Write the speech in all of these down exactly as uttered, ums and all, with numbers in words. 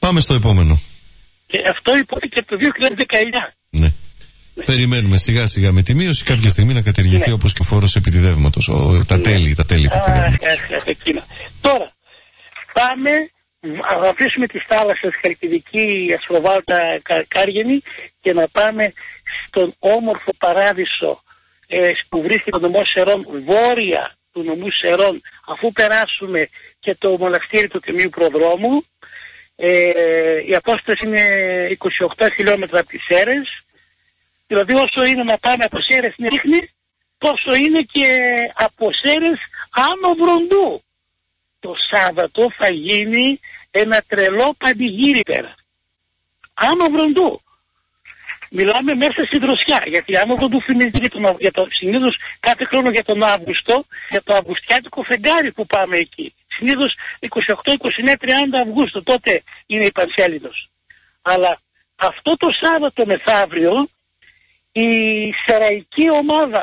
Πάμε στο επόμενο. Και αυτό υπόθηκε το δύο χιλιάδες δεκαεννιά. Ναι. Ναι. Περιμένουμε σιγά σιγά με τη μείωση κάποια στιγμή να κατηργηθεί, ναι, όπως και ο φόρος επιτιδεύματος. Ο, τα τέλη, ναι, τα τέλη επιτιδεύματος. Τώρα, πάμε, να αφήσουμε τις θάλασσες Χαλκιδική, Αστροβάλτα, Κάργενη και να πάμε στον όμορφο παράδεισο ε, που βρίσκεται το νομό Σερών, βόρεια του νομού Σερών, αφού περάσουμε και το μοναστήρι του Τιμίου Προδρόμου. Ε, η απόσταση είναι είκοσι οκτώ χιλιόμετρα από τις Σέρρες. Δηλαδή όσο είναι να πάμε από Σέρρες στην Ρίχνη, τόσο είναι και από Σέρρες Άνω Βροντού. Το Σάββατο θα γίνει ένα τρελό πανηγύρι πέρα. Άνω Βροντού. Μιλάμε μέσα στη δροσιά, γιατί Άνω Βροντού φημίζεται για τον, για το, συνήθως κάθε χρόνο για τον Αύγουστο, για το αυγουστιάτικο φεγγάρι που πάμε εκεί. Συνήθως είκοσι οκτώ, είκοσι εννέα, τριάντα Αυγούστου, τότε είναι η Πανσέλινος. Αλλά αυτό το Σάββατο μεθαύριο η σεραϊκή ομάδα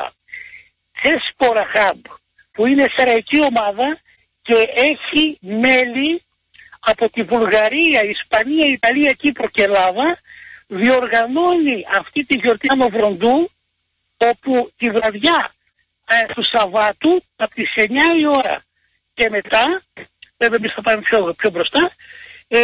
Τσέσπορα Χαμπ, που είναι σεραϊκή ομάδα και έχει μέλη από τη Βουλγαρία, Ισπανία, Ιταλία, Κύπρο και Ελλάδα, διοργανώνει αυτή τη γιορτή Άνω Βροντού, όπου τη βραδιά ε, του Σαββάτου από τις εννιά η ώρα και μετά, βέβαια εμείς θα πάμε πιο, πιο μπροστά, ε,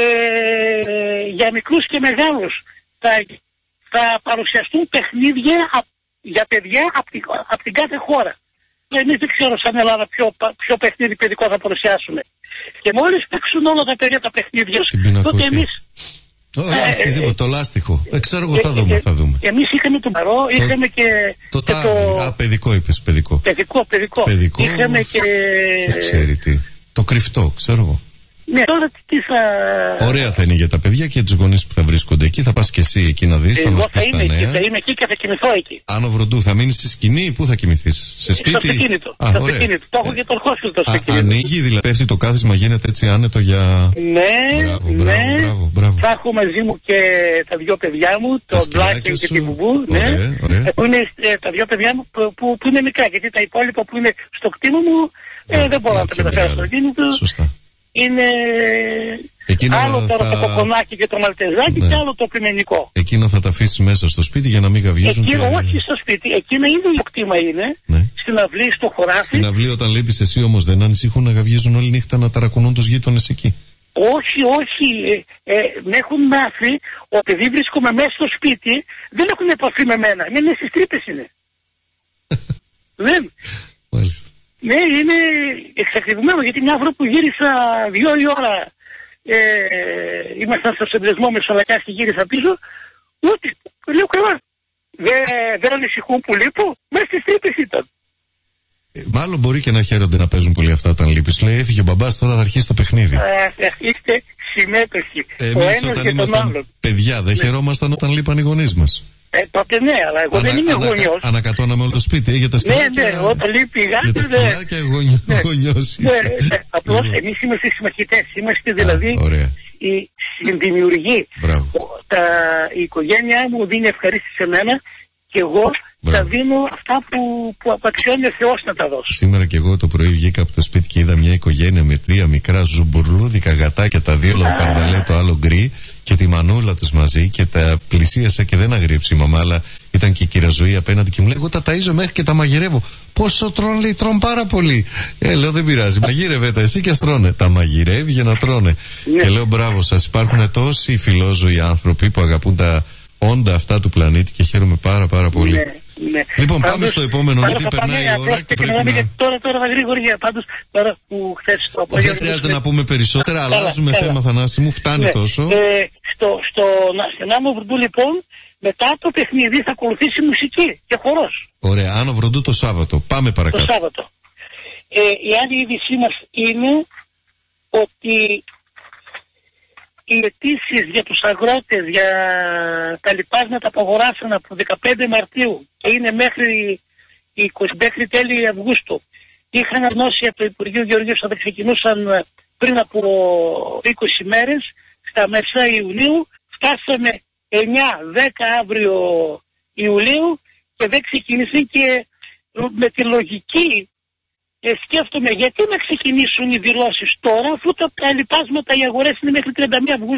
για μικρούς και μεγάλους θα, θα παρουσιαστούν παιχνίδια α, για παιδιά από την, απ την κάθε χώρα. Εμείς δεν ξέρω σαν Ελλάδα ποιο, ποιο παιχνίδι παιδικό θα παρουσιάσουμε. Και μόλις παίξουν όλα τα παιδιά τα παιχνίδια, τότε εμείς... Όχι, ε, ε, το λάστιχο. Ε, ξέρω εγώ, θα δούμε, θα δούμε. Εμείς είχαμε τον παρό, είχαμε και... Το τάβι, α, παιδικό είπες, παιδικό. Παιδικό, παιδικό. Παιδικό, είχαμε και... Ποιος ξέρει τι. Το κρυφτό, ξέρω εγώ. Ναι, τώρα τι θα... Ωραία θα είναι για τα παιδιά και τους γονείς που θα βρίσκονται εκεί. Θα πας και εσύ εκεί να δεις. Εγώ θα, θα είμαι εκεί, θα είμαι εκεί και θα κοιμηθώ εκεί. Άνω Βροντού, θα μείνεις στη σκηνή ή πού θα κοιμηθείς? Σε σπίτι? Στο αυτοκίνητο. Α, στο αυτοκίνητο. Το έχω και το ερχόσπιτο στο αυτοκίνητο. Ανοίγει, δηλαδή πέφτει το κάθισμα, γίνεται έτσι άνετο για... Ναι, μπράβο, ναι. Μπράβο, μπράβο, μπράβο. Θα έχω μαζί μου και τα δυο παιδιά μου, το Μπλάκεν και την Μπουμπού. Ναι. Ωραία, ωραία. Που είναι ε, τα δυο παιδιά μου που, που, που είναι μικρά, γιατί τα υπόλοιπα που είναι στο κτίνο μου ε, δεν μπορώ να τα μεταφέρω στο αυτοκίνητο. Σωστά. Είναι εκείνο άλλο τώρα θα... το κοκονάκι και το μαλτεζάκι, ναι, και άλλο το πιμενικό. Εκείνο θα τα αφήσεις μέσα στο σπίτι για να μην γαβγίζουν. Εκείνο και... όχι στο σπίτι, εκείνο ίδιο κτήμα είναι, ναι, στην αυλή, στο χωράφι. Στην αυλή όταν λείπεις εσύ όμως δεν ανησυχούν να γαβγίζουν όλη νύχτα, να ταρακουνούν τους γείτονες εκεί? Όχι, όχι. Ε, ε, με έχουν μάθει ότι επειδή βρίσκομαι μέσα στο σπίτι δεν έχουν επαφή με μένα. Είναι στις τρύπες είναι. Δεν. Μάλιστα. Ναι, είναι εξακριβωμένο, γιατί μια φορά που γύρισα δύο η ώρα, ε, ήμασταν στο σεμπρισμό με Σολακάς και γύρισα πίσω, ότι λέω καλά, δεν δε ανησυχούν που λείπω, μέσα στις τρύπες ήταν. Ε, μάλλον μπορεί και να χαίρονται να παίζουν πολύ αυτά όταν λείπεις. Λέει έφυγε ο μπαμπάς, τώρα θα αρχίσει το παιχνίδι. Ε, είστε συμμέτοχοι. Εμείς όταν ήμασταν παιδιά δεν, ναι, χαιρόμασταν όταν λείπαν οι γονείς μας. Ε, τότε ναι, αλλά εγώ ανα, δεν είμαι γονιός. Ανακατώναμε όλο το σπίτι, ε, για τα σκυλάκια. Ναι, ναι, όταν λείπει η γάτα. Για τα σκυλάκια, ναι, γονιός, ναι, γονιός ναι, ναι, απλώς εμείς είμαστε συμμαχητές. Είμαστε δηλαδή οι συνδημιουργοί. Τα, η οικογένειά μου δίνει ευχαρίστηση σε μένα και εγώ θα δίνω αυτά που, που απαξιώνει ο Θεός να τα δώσω. Σήμερα και εγώ το πρωί βγήκα από το σπίτι και είδα μια οικογένεια με τρία μικρά ζουμπουρλούδικα γατάκια, τα δύο λαοπαρδαλέ, το άλλο γκρι, και τη μανούλα τους μαζί, και τα πλησίασα και δεν αγρίεψε η μαμά, αλλά ήταν και η κυρία Ζωή απέναντι και μου λέει: εγώ τα ταΐζω μέχρι και τα μαγειρεύω. Πόσο τρώνε? Λέει: τρώνε πάρα πολύ. Ε, λέω: δεν πειράζει, μαγείρευε τα εσύ και ας τρώνε. Τα μαγειρεύει για να τρώνε. Ναι. Και λέω: μπράβο σας, υπάρχουν τόσοι φιλόζωοι άνθρωποι που αγαπούν τα όντα αυτά του πλανήτη και χαίρομαι πάρα πάρα πολύ. Ναι. Ναι. Λοιπόν, πάντως, πάμε στο επόμενο, γιατί περνάει η ώρα και πρέπει να... Τώρα, τώρα θα γρήγορα, πάντως, τώρα που χθες το απόγευμα... Δεν χρειάζεται να πούμε περισσότερα, αλλάζουμε θέμα, Θανάση μου, φτάνει, ναι, τόσο. Ε, στο, στο, στην Άνω Βροντού, λοιπόν, μετά το παιχνίδι θα ακολουθήσει μουσική και χορός. Ωραία, Άνω Βροντού το Σάββατο. Πάμε παρακάτω. Το Σάββατο. Ε, η άλλη είδησή μας είναι ότι οι αιτήσεις για τους αγρότες για τα λοιπάσματα που αγοράσαν από δεκαπέντε Μαρτίου και είναι μέχρι, είκοσι, μέχρι τέλη Αυγούστου, είχαν ανώσει από το Υπουργείο Γεωργίας ότι ξεκινούσαν πριν από είκοσι μέρες, στα μέσα Ιουλίου. Φτάσαμε εννιά δέκα αύριο Ιουλίου και δεν ξεκίνησε, και με τη λογική Ε, σκέφτομαι γιατί να ξεκινήσουν οι δηλώσεις τώρα, αφού τα λοιπάσματα, οι αγορές είναι μέχρι τριάντα μία Αυγούστου.